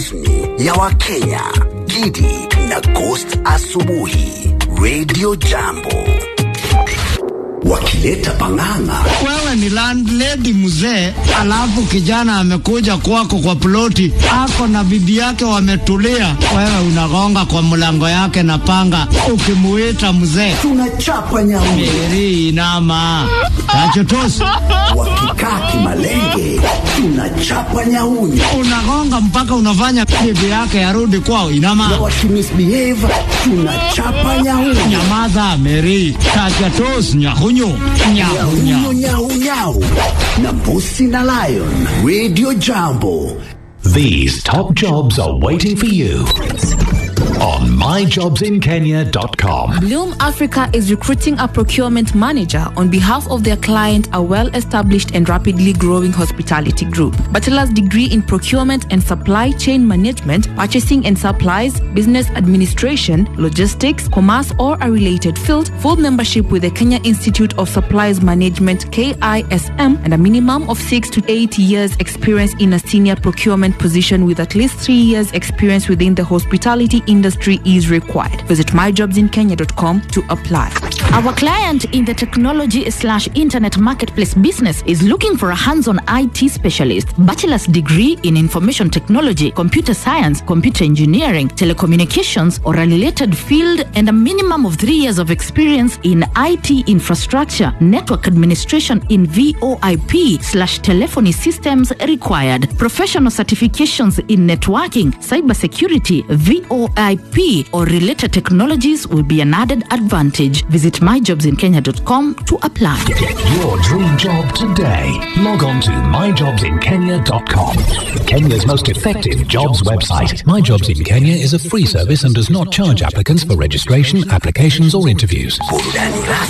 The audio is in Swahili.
ya Wakenya, Gidi na Ghost Asubuhi, Radio Jambo. Wakileta pang'ang'a. Wewe ni landlady mzee, alafu kijana amekuja kwako kwa ploti, ako na bibi yake wametulia, wewe unagonga kwa mlango yake na panga, ukimuita mzee tunachapa nyauni. Meri inama tachotosi. Wakikaa kimalenge tunachapa nyauni. Unagonga mpaka unafanya bibi yake arudi kwao, inama. Na wakimisbehave tunachapa nyauni. Nyamaza Meri, tachotosi nyahunyo. Nyau na Mbusi na Lion. Radio Jambo. These top jobs are waiting for you on myjobsinkenya.com. Bloom Africa is recruiting a procurement manager on behalf of their client, a well-established and rapidly growing hospitality group. Bachelor's degree in procurement and supply chain management, purchasing and supplies, business administration, logistics, commerce or a related field, full membership with the Kenya Institute of Supplies Management KISM, and a minimum of 6 to 8 years experience in a senior procurement position with at least 3 years experience within the hospitality industry is required. Visit myjobsinkenya.com to apply. Our client in the technology/internet marketplace business is looking for a hands-on IT specialist, bachelor's degree in information technology, computer science, computer engineering, telecommunications or a related field, and a minimum of 3 years of experience in IT infrastructure, network administration in VoIP/telephony systems required. Professional certifications in networking, cybersecurity, VoIP or related technologies will be an added advantage. Visit myjobsinkenya.com to apply. Get your dream job today. Log on to myjobsinkenya.com. Kenya's most effective jobs website. My Jobs in Kenya is a free service and does not charge applicants for registration, applications or interviews. Burudani